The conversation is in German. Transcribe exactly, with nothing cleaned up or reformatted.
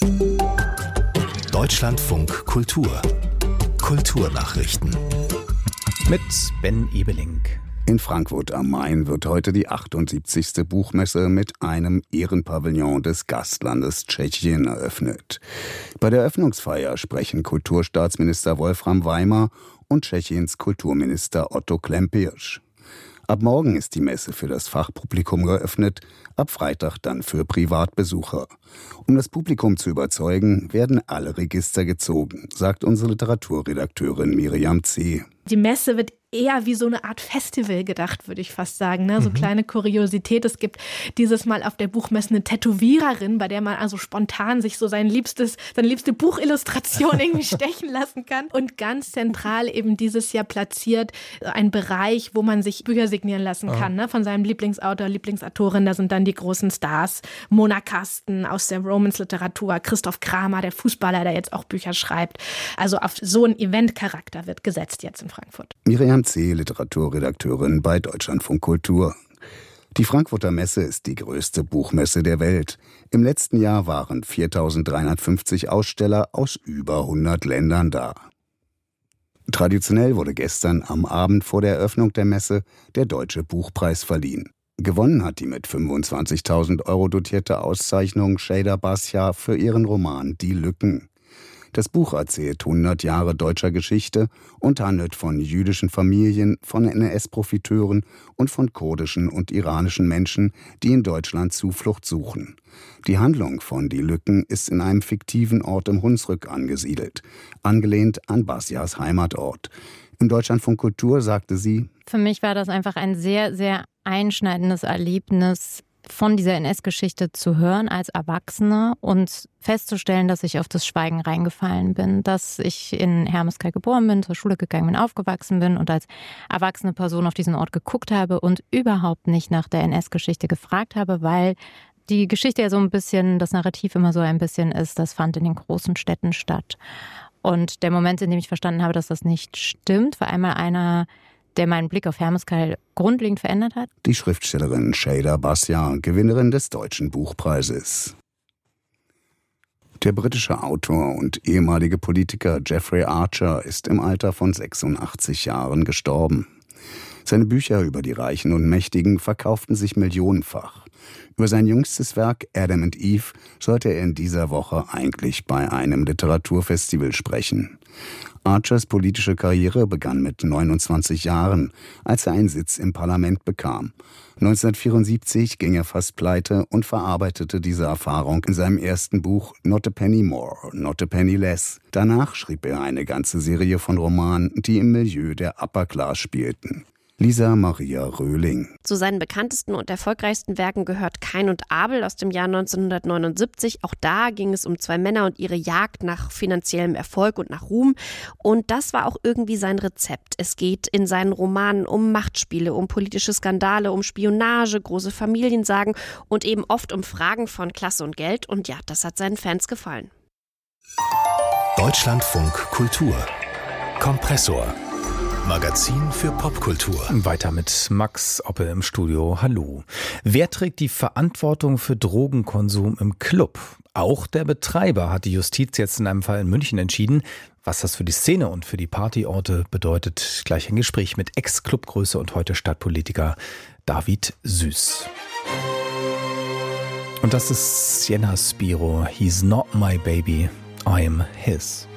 Deutschlandfunk Kultur. Kulturnachrichten. Mit Ben Ebeling. In Frankfurt am Main wird heute die achtundsiebzigste Buchmesse mit einem Ehrenpavillon des Gastlandes Tschechien eröffnet. Bei der Eröffnungsfeier sprechen Kulturstaatsminister Wolfram Weimer und Tschechiens Kulturminister Otto Klempisch. Ab morgen ist die Messe für das Fachpublikum geöffnet, ab Freitag dann für Privatbesucher. Um das Publikum zu überzeugen, werden alle Register gezogen, sagt unsere Literaturredakteurin Miriam C. Die Messe wird eher wie so eine Art Festival gedacht, würde ich fast sagen. Ne? So mhm. kleine Kuriosität. Es gibt dieses Mal auf der Buchmesse eine Tätowiererin, bei der man also spontan sich so sein liebstes, seine liebste Buchillustration irgendwie stechen lassen kann. Und ganz zentral eben dieses Jahr platziert ein Bereich, wo man sich Bücher signieren lassen kann. Ne? Von seinem Lieblingsautor, Lieblingsautorin. Da sind dann die großen Stars. Mona Kasten aus der Romance-Literatur. Christoph Kramer, der Fußballer, der jetzt auch Bücher schreibt. Also auf so einen Eventcharakter wird gesetzt jetzt in Frankfurt. Miriam C., Literaturredakteurin bei Deutschlandfunk Kultur. Die Frankfurter Messe ist die größte Buchmesse der Welt. Im letzten Jahr waren viertausenddreihundertfünfzig Aussteller aus über hundert Ländern da. Traditionell wurde gestern am Abend vor der Eröffnung der Messe der Deutsche Buchpreis verliehen. Gewonnen hat die mit fünfundzwanzigtausend Euro dotierte Auszeichnung Şeyda Basya für ihren Roman Die Lücken. Das Buch erzählt hundert Jahre deutscher Geschichte und handelt von jüdischen Familien, von N S-Profiteuren und von kurdischen und iranischen Menschen, die in Deutschland Zuflucht suchen. Die Handlung von Die Lücken ist in einem fiktiven Ort im Hunsrück angesiedelt, angelehnt an Basyas Heimatort. Im Deutschlandfunk Kultur sagte sie: Für mich war das einfach ein sehr, sehr einschneidendes Erlebnis, von dieser N S-Geschichte zu hören als Erwachsene und festzustellen, dass ich auf das Schweigen reingefallen bin, dass ich in Hermeskeil geboren bin, zur Schule gegangen bin, aufgewachsen bin und als erwachsene Person auf diesen Ort geguckt habe und überhaupt nicht nach der N S-Geschichte gefragt habe, weil die Geschichte ja so ein bisschen, das Narrativ immer so ein bisschen ist, das fand in den großen Städten statt. Und der Moment, in dem ich verstanden habe, dass das nicht stimmt, war einmal einer, der meinen Blick auf Hermeskeil grundlegend verändert hat. Die Schriftstellerin Şeyda Basya, Gewinnerin des Deutschen Buchpreises. Der britische Autor und ehemalige Politiker Jeffrey Archer ist im Alter von sechsundachtzig Jahren gestorben. Seine Bücher über die Reichen und Mächtigen verkauften sich millionenfach. Über sein jüngstes Werk Adam and Eve sollte er in dieser Woche eigentlich bei einem Literaturfestival sprechen. Archers politische Karriere begann mit neunundzwanzig Jahren, als er einen Sitz im Parlament bekam. neunzehnhundertvierundsiebzig ging er fast pleite und verarbeitete diese Erfahrung in seinem ersten Buch Not a Penny More, Not a Penny Less. Danach schrieb er eine ganze Serie von Romanen, die im Milieu der Upper Class spielten. Lisa Maria Röhling. Zu seinen bekanntesten und erfolgreichsten Werken gehört Kain und Abel aus dem Jahr neunzehnhundertneunundsiebzig. Auch da ging es um zwei Männer und ihre Jagd nach finanziellem Erfolg und nach Ruhm. Und das war auch irgendwie sein Rezept. Es geht in seinen Romanen um Machtspiele, um politische Skandale, um Spionage, große Familiensagen und eben oft um Fragen von Klasse und Geld. Und ja, das hat seinen Fans gefallen. Deutschlandfunk Kultur. Kompressor. Magazin für Popkultur. Weiter mit Max Oppe im Studio. Hallo. Wer trägt die Verantwortung für Drogenkonsum im Club? Auch der Betreiber, hat die Justiz jetzt in einem Fall in München entschieden. Was das für die Szene und für die Partyorte bedeutet, gleich ein Gespräch mit Ex-Clubgröße und heute Stadtpolitiker David Süß. Und das ist Sienna Spiro. He's not my baby, I'm his.